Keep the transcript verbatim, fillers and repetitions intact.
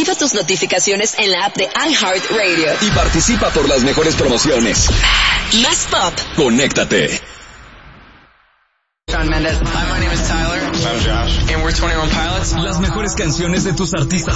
Activa tus notificaciones en la app de iHeartRadio. Y participa por las mejores promociones. Más pop. Conéctate. Shawn Mendes. Hi, my name is Tyler. I'm Josh. And we're twenty-one Pilots. Las mejores canciones de tus artistas